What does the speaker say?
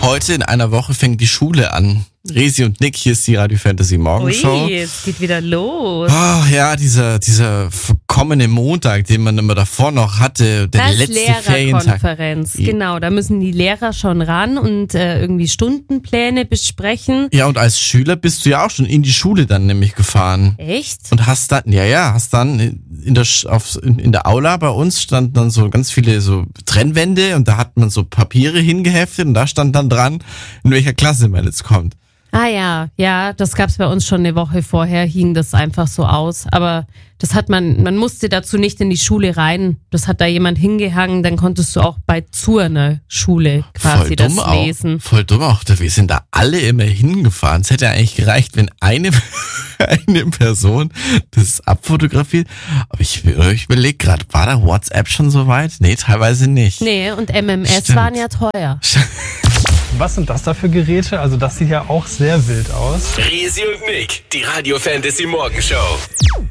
Heute in einer Woche fängt die Schule an. Resi und Nick, hier ist die Radio Fantasy Morgenshow. Ui, es geht wieder los. Oh, ja, dieser verkommene Montag, den man immer davor noch hatte, der das letzte Ferientag. Lehrerkonferenz, genau. Da müssen die Lehrer schon ran und irgendwie Stundenpläne besprechen. Ja, und als Schüler bist du ja auch schon in die Schule dann nämlich gefahren. Echt? Und hast dann in der Aula bei uns standen dann so ganz viele so Trennwände und da hat man so Papiere hingeheftet und da stand dann dran, in welcher Klasse man jetzt kommt. Ah ja, das gab's bei uns schon eine Woche vorher, hing das einfach so aus. Aber das hat man musste dazu nicht in die Schule rein. Das hat da jemand hingehangen, dann konntest du auch bei zu einer Schule quasi das lesen. Voll dumm auch, wir sind da alle immer hingefahren. Es hätte ja eigentlich gereicht, wenn eine Person das abfotografiert. Aber ich überlege gerade, war da WhatsApp schon so weit? Nee, teilweise nicht. Nee, und MMS Stimmt. waren ja teuer. Was sind das da für Geräte? Also das sieht ja auch sehr wild aus. Resi und Nick, die Radio Fantasy Morgenshow.